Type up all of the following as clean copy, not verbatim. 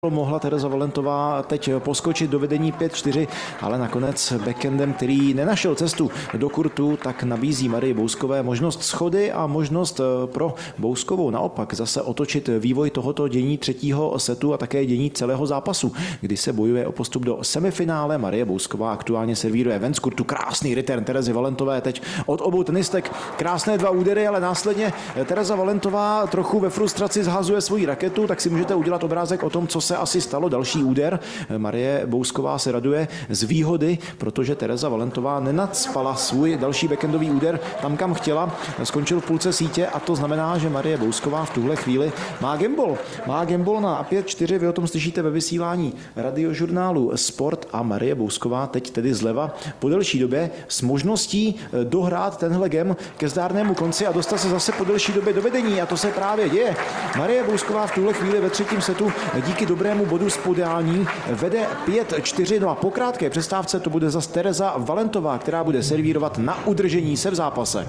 Mohla Tereza Valentová teď poskočit do vedení 5-4, ale nakonec backendem, který nenašel cestu do kurtu, tak nabízí Marii Bouskové možnost schody a možnost pro Bouskovou naopak zase otočit vývoj tohoto dění třetího setu a také dění celého zápasu, kdy se bojuje o postup do semifinále. Marie Bousková aktuálně servíruje ven z kurtu, krásný return Terezy Valentové teď od obou tenistek, krásné dva údery, ale následně Tereza Valentová trochu ve frustraci zhazuje svoji raketu, tak si můžete udělat obrázek o tom, co se asi stalo. Další úder. Marie Bousková se raduje z výhody, protože Tereza Valentová nenacpala svůj další backendový úder tam, kam chtěla. Skončil v půlce sítě a to znamená, že Marie Bousková v tuhle chvíli má gamble. Má gamble na 5-4, vy o tom slyšíte ve vysílání radiožurnálu Sport a Marie Bousková teď tedy zleva po delší době s možností dohrát tenhle game ke zdárnému konci a dostat se zase po delší době do vedení a to se právě děje. Marie Bousková v tuhle chvíli ve třetím setu díky dobrému bodu z podání vede 5-4, no a po krátké přestávce to bude zase Tereza Valentová, která bude servírovat na udržení se v zápase.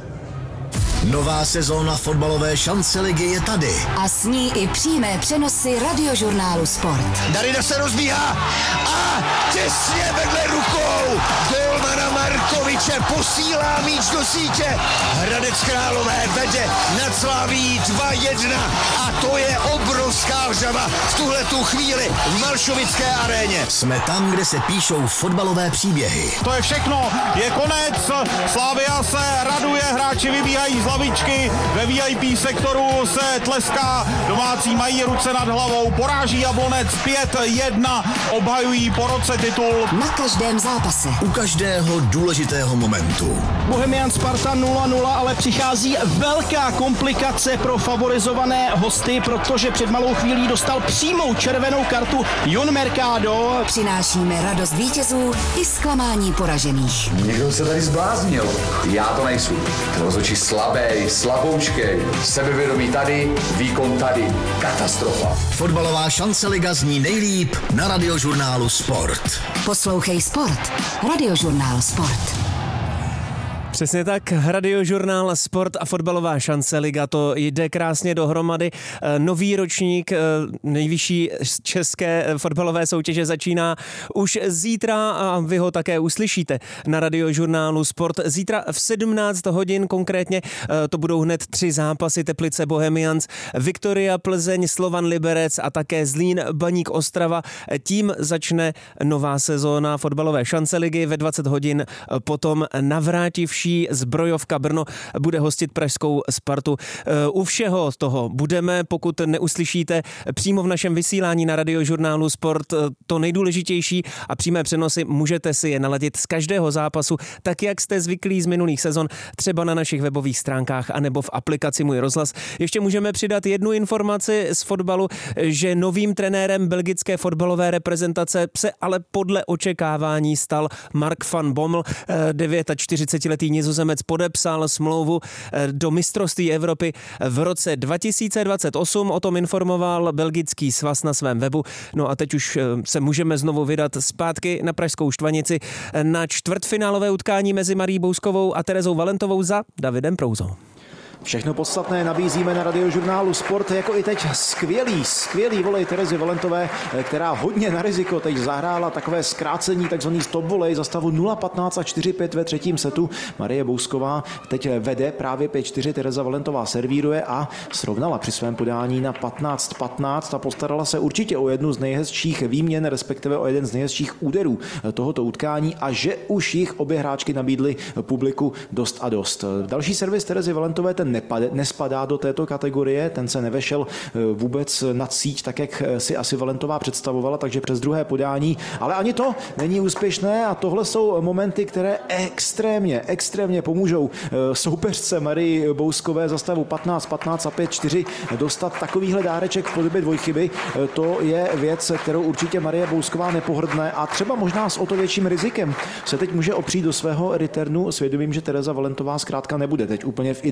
Nová sezóna fotbalové šance ligy je tady. A s ní i přímé přenosy radiožurnálu Sport. Darida se rozbíhá a těsně vedle rukou golmana Markoviče posílá míč do sítě. Hradec Králové vede nad Slaví 2-1 a to je obrovská hřava v tuhletu chvíli v Malšovické aréně. Jsme tam, kde se píšou fotbalové příběhy. To je všechno, je konec, Slavia se raduje, hráči vybíhají z lavičky, ve VIP sektoru se tleská, domácí mají ruce nad hlavou, poráží Jablonec 5-1, obhajují po roce titul. Na každém zápase. U každého důležitého momentu. Bohemian Sparta 0-0, ale přichází velká komplikace pro favorizované hosty, protože před malou chvílí dostal přímou červenou kartu Jon Mercado. Přinášíme radost vítězů i zklamání poražených. Někdo se tady zbláznil. Já to nejsou. Rozhodčí slabý, slaboučkej, sebevědomí tady, výkon tady. Katastrofa. Fotbalová šance liga zní nejlíp na radiožurnálu Sport. Poslouchej Sport. Radiožurnál Sport. Přesně tak, radiožurnál Sport a fotbalová šance liga, to jde krásně dohromady. Nový ročník nejvyšší české fotbalové soutěže začíná už zítra a vy ho také uslyšíte na radiožurnálu Sport. Zítra v 17 hodin konkrétně to budou hned 3 zápasy: Teplice Bohemians, Viktoria Plzeň, Slovan Liberec a také Zlín Baník Ostrava. Tím začne nová sezóna fotbalové šance ligy. Ve 20 hodin potom navrátivší Zbrojovka Brno bude hostit pražskou Spartu. U všeho toho budeme, pokud neuslyšíte přímo v našem vysílání na radiožurnálu Sport to nejdůležitější a přímé přenosy, můžete si je naladit z každého zápasu, tak jak jste zvyklí z minulých sezon, třeba na našich webových stránkách anebo v aplikaci Můj rozhlas. Ještě můžeme přidat jednu informaci z fotbalu, že novým trenérem belgické fotbalové reprezentace se ale podle očekávání stal Mark van Bommel. 49letý Nizozemec podepsal smlouvu do mistrovství Evropy v roce 2028. O tom informoval belgický svaz na svém webu. No a teď už se můžeme znovu vydat zpátky na pražskou Štvanici na čtvrtfinálové utkání mezi Marií Bouskovou a Terezou Valentovou za Davidem Prouzou. Všechno podstatné nabízíme na radiožurnálu Sport, jako i teď skvělý volej Terezy Valentové, která hodně na riziko teď zahrála takové zkrácení, takzvaný stop volej za stavu 0-15 a 4-5 ve třetím setu. Marie Bousková teď vede právě 5-4, Tereza Valentová servíruje a srovnala při svém podání na 15-15 a postarala se určitě o jednu z nejhezčích výměn, respektive o jeden z nejhezčích úderů tohoto utkání a že už jich obě hráčky nabídly publiku dost a dost. Další servis Terezy Valentové, ten nespadá do této kategorie, ten se nevešel vůbec nad síť, tak jak si asi Valentová představovala, takže přes druhé podání, ale ani to není úspěšné a tohle jsou momenty, které extrémně pomůžou soupeřce Marii Bouskové za stavu 15-15 a 5-4 dostat takovýhle dáreček v podobě dvojchyby. To je věc, kterou určitě Marie Bousková nepohrdne a třeba možná s o to větším rizikem se teď může opřít do svého returnu s vědomím, že Tereza Valentová zkrátka nebude teď úplně v ideálním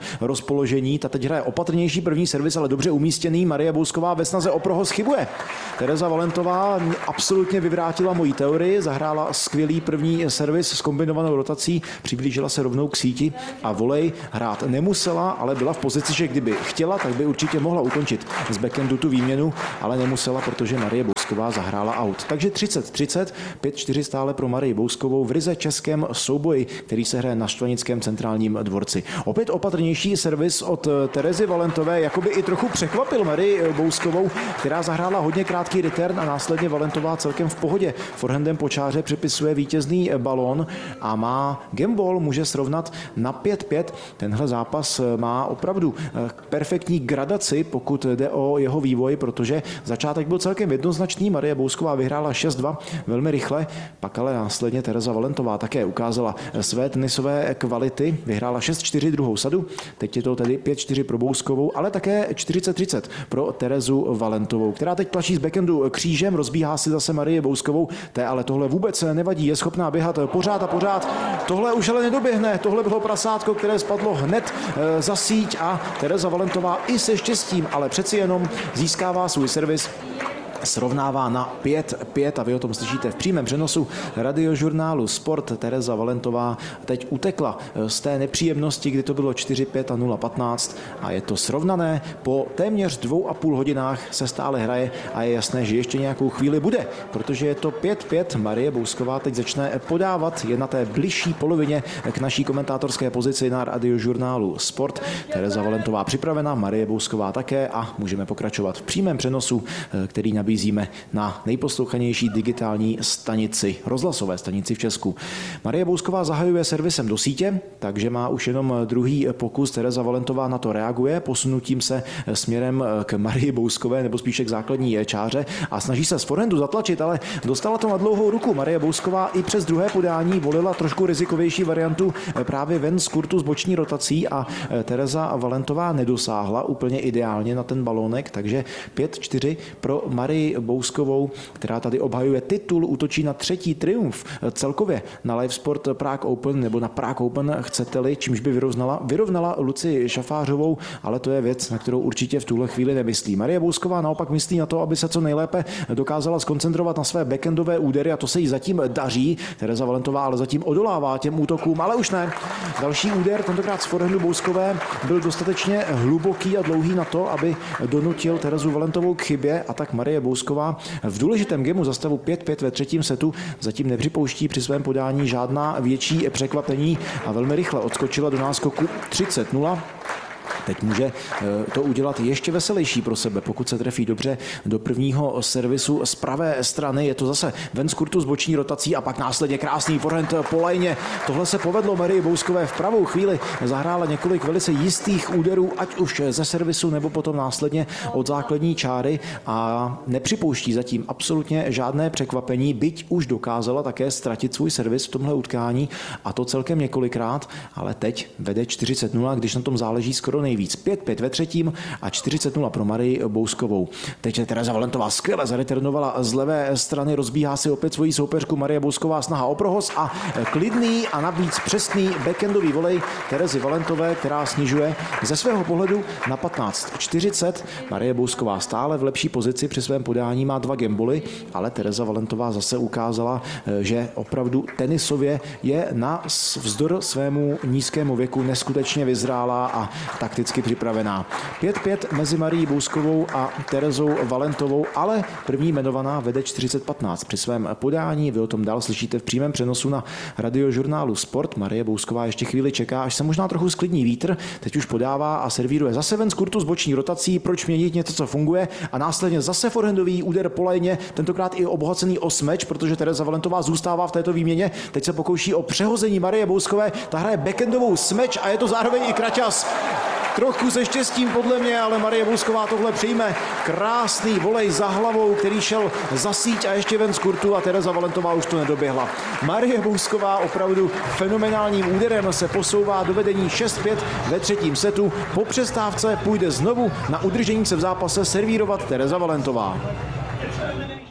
rozpoložení. Ta teď hraje opatrnější první servis, ale dobře umístěný. Marie Bousková ve snaze o prohoz chybuje. Tereza Valentová absolutně vyvrátila moji teorii, zahrála skvělý první servis s kombinovanou rotací, přiblížila se rovnou k síti a volej hrát nemusela, ale byla v pozici, že kdyby chtěla, tak by určitě mohla ukončit z backhandu tu výměnu, ale nemusela, protože Marie Bousková zahrála out. Takže 30-30, 5-4 stále pro Marii Bouskovou v ryze českém souboji, který se hraje na Štvanickém centrálním dvorci. Opět opatrnější servis od Terezy Valentové, jakoby i trochu překvapil Marii Bouskovou, která zahrála hodně krátký return a následně Valentová celkem v pohodě forehandem po čáře připisuje vítězný balón a má gameball, může srovnat na 5-5. Tenhle zápas má opravdu perfektní gradaci, pokud jde o jeho vývoj, protože začátek byl celkem jednoznačný. Marie Bousková vyhrála 6-2 velmi rychle, pak ale následně Tereza Valentová také ukázala své tenisové kvality. Vyhrála 6-4 druhou sadu, teď je to tedy 5-4 pro Bouskovou, ale také 40-30 pro Terezu Valentovou, která teď tlačí z backhandu křížem, rozbíhá si zase Marie Bouskovou, té ale tohle vůbec nevadí, je schopná běhat pořád a pořád. Tohle už ale nedoběhne, tohle bylo prasátko, které spadlo hned za síť a Tereza Valentová i se štěstím, ale přeci jenom získává svůj servis, srovnává na 5-5 a vy o tom slyšíte v přímém přenosu radiožurnálu Sport. Tereza Valentová teď utekla z té nepříjemnosti, kdy to bylo 4-5 a 0-15 a je to srovnané. Po téměř 2,5 hodinách se stále hraje a je jasné, že ještě nějakou chvíli bude, protože je to 5-5. Marie Bousková teď začne podávat, je na té bližší polovině k naší komentátorské pozici na radiožurnálu Sport. Tereza Valentová připravena, Marie Bousková také a můžeme pokračovat v přímém přenosu, který nabízíme na nejposlouchanější digitální stanici, rozhlasové stanici v Česku. Marie Bousková zahajuje servisem do sítě, takže má už jenom druhý pokus. Tereza Valentová na to reaguje posunutím se směrem k Marii Bouskové, nebo spíše k základní čáře a snaží se z forehandu zatlačit, ale dostala to na dlouhou ruku. Marie Bousková i přes druhé podání volila trošku rizikovější variantu právě ven z kurtu s boční rotací a Tereza Valentová nedosáhla úplně ideálně na ten balónek, takže 5-4 pro Marii Bouskovou, která tady obhajuje titul, útočí na třetí triumf celkově na Live Sport Prague Open nebo na Prague Open, chcete-li, čímž by vyrovnala Lucii Šafářovou, ale to je věc, na kterou určitě v tuhle chvíli nemyslí. Marie Bousková naopak myslí na to, aby se co nejlépe dokázala skoncentrovat na své backendové údery a to se jí zatím daří. Tereza Valentová ale zatím odolává těm útokům, ale už ne. Další úder, tentokrát z forehandu Bouskové, byl dostatečně hluboký a dlouhý na to, aby donutil Terezu Valentovou k chybě a tak Marie Bousková v důležitém gemu za stavu 5-5 ve třetím setu zatím nepřipouští při svém podání žádná větší překvapení a velmi rychle odskočila do náskoku 30-0. Teď může to udělat ještě veselější pro sebe, pokud se trefí dobře do prvního servisu z pravé strany. Je to zase ven z kurtu s boční rotací a pak následně krásný forehand po lajně. Tohle se povedlo Marii Bouskové v pravou chvíli. Zahrála několik velice jistých úderů, ať už ze servisu nebo potom následně od základní čáry a nepřipouští zatím absolutně žádné překvapení, byť už dokázala také ztratit svůj servis v tomhle utkání a to celkem několikrát, ale teď vede 40-0, když na tom záleží skoro nejvíc. 5-5 ve třetím a 40-0 pro Marii Bouskovou. Teď je Tereza Valentová skvěle zareturnovala z levé strany, rozbíhá si opět svoji soupeřku Marie Bousková, snaha o prohoz a klidný a navíc přesný backendový volej Terezy Valentové, která snižuje ze svého pohledu na 15-40. Marie Bousková stále v lepší pozici při svém podání, má 2 gameboly, ale Tereza Valentová zase ukázala, že opravdu tenisově je na vzdor svému nízkému věku neskutečně vyzrálá a takticky připravená. 5-5 mezi Marií Bouskovou a Terezou Valentovou, ale první jmenovaná vede 40-15 při svém podání. Vy o tom dál slyšíte v přímém přenosu na radiožurnálu Sport. Marie Bousková ještě chvíli čeká, až se možná trochu sklidní vítr. Teď už podává a servíruje zase ven z kurtu s boční rotací. Proč měnit něco, co funguje? A následně zase forehandový úder po lajně, tentokrát i obohacený o smeč, protože Tereza Valentová zůstává v této výměně. Teď se pokouší o přehození Marie Bouskové. Ta hraje backendovou smeč a je to zároveň i kraťas. Trochu se štěstím podle mě, ale Marie Bousková tohle přijme. Krásný volej za hlavou, který šel za síť a ještě ven z kurtu a Tereza Valentová už to nedoběhla. Marie Bousková opravdu fenomenálním úderem se posouvá do vedení 6-5 ve třetím setu. Po přestávce půjde znovu na udržení se v zápase servírovat Tereza Valentová.